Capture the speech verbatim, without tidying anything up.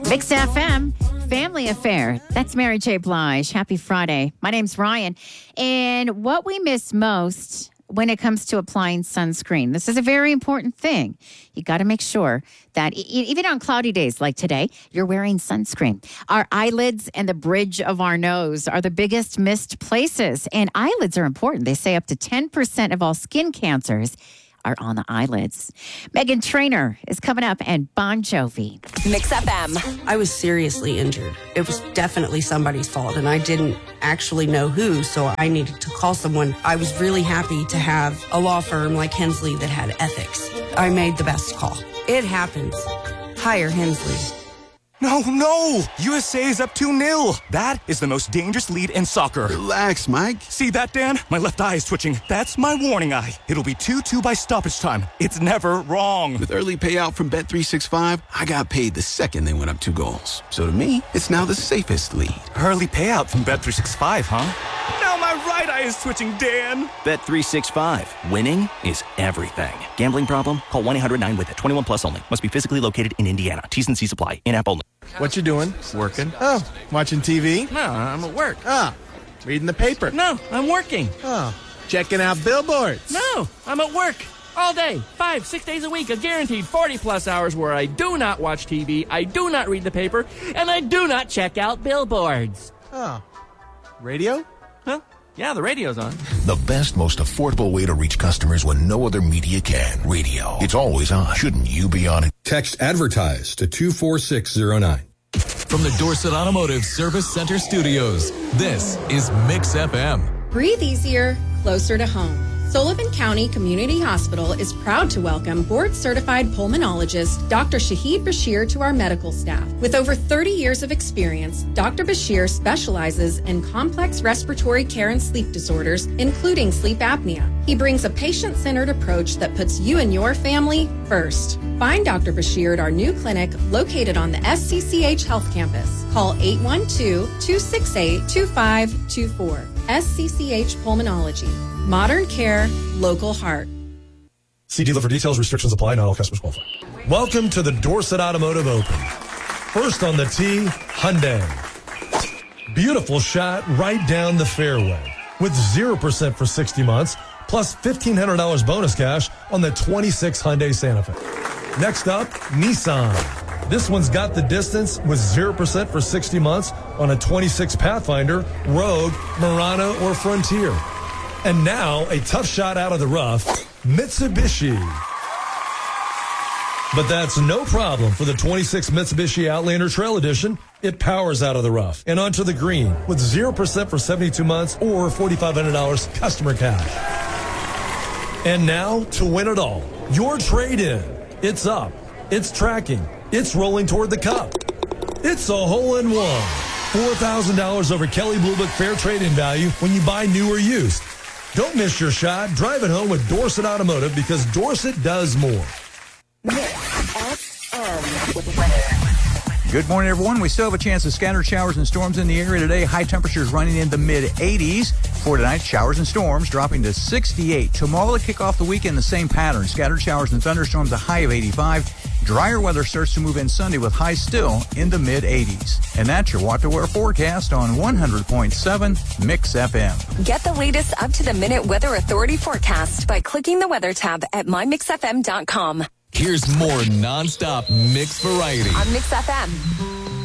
Mix F M, Family Affair. That's Mary J. Blige. Happy Friday. My name's Ryan. And what we miss most when it comes to applying sunscreen, this is a very important thing. You got to make sure that e- even on cloudy days like today, you're wearing sunscreen. Our eyelids and the bridge of our nose are the biggest missed places. And eyelids are important. They say up to ten percent of all skin cancers are on the eyelids. Megan Trainor is coming up, and Bon Jovi. Mix F M. I was seriously injured. It was definitely somebody's fault, and I didn't actually know who, so I needed to call someone. I was really happy to have a law firm like Hensley that had ethics. I made the best call. It happens. Hire Hensley. No, no! U S A is up two nil. That is the most dangerous lead in soccer. Relax, Mike. See that, Dan? My left eye is twitching. That's my warning eye. It'll be two two by stoppage time. It's never wrong. With early payout from Bet three sixty-five, I got paid the second they went up two goals. So to me, it's now the safest lead. Early payout from Bet three sixty-five, huh? Now my right eye is twitching, Dan. Bet three sixty-five. Winning is everything. Gambling problem? Call one eight hundred nine with it. twenty-one plus only. Must be physically located in Indiana. T's and C's apply. In-app only. What you doing? Working. Oh, watching T V? No, I'm at work. Ah, reading the paper? No, I'm working. Oh, checking out billboards? No, I'm at work. All day. Five, six days a week. A guaranteed forty plus hours where I do not watch T V, I do not read the paper, and I do not check out billboards. Oh, radio? Huh? Yeah, the radio's on. The best, most affordable way to reach customers when no other media can. Radio. It's always on. Shouldn't you be on it? Text advertise to two four six zero nine. From the Dorset Automotive Service Center Studios, this is Mix F M. Breathe easier, closer to home. Sullivan County Community Hospital is proud to welcome board-certified pulmonologist Doctor Shahid Bashir to our medical staff. With over thirty years of experience, Doctor Bashir specializes in complex respiratory care and sleep disorders, including sleep apnea. He brings a patient-centered approach that puts you and your family first. Find Doctor Bashir at our new clinic located on the S C C H Health Campus. Call eight one two, two six eight, two five two four. S C C H Pulmonology. Modern care, local heart. See dealer for details. Restrictions apply. Not all customers qualify. Welcome to the Dorset Automotive Open. First on the tee, Hyundai. Beautiful shot right down the fairway with zero percent for sixty months plus fifteen hundred dollars bonus cash on the twenty-six Hyundai Santa Fe. Next up, Nissan. This one's got the distance with zero percent for sixty months on a twenty-six Pathfinder, Rogue, Murano, or Frontier. And now, a tough shot out of the rough, Mitsubishi. But that's no problem for the twenty-six Mitsubishi Outlander Trail Edition. It powers out of the rough and onto the green with zero percent for seventy-two months or forty-five hundred dollars customer cash. And now, to win it all, your trade-in. It's up. It's tracking. It's rolling toward the cup. It's a hole-in-one. four thousand dollars over Kelly Blue Book Fair trade-in value when you buy new or used. Don't miss your shot. Drive it home with Dorset Automotive because Dorset does more. Good morning, everyone. We still have a chance of scattered showers and storms in the area today. High temperatures running in the mid eighties. For tonight, showers and storms dropping to sixty-eight. Tomorrow to kick off the weekend, the same pattern. Scattered showers and thunderstorms, a high of eighty-five. Drier weather starts to move in Sunday with highs still in the mid eighties. And that's your What to Wear forecast on one hundred point seven Mix F M. Get the latest up-to-the-minute Weather Authority forecast by clicking the weather tab at my mix f m dot com. Here's more nonstop mix variety on Mix F M.